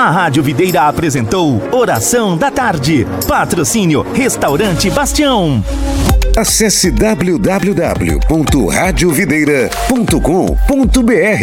A Rádio Videira apresentou Oração da Tarde. Patrocínio Restaurante Bastião. Acesse www.radiovideira.com.br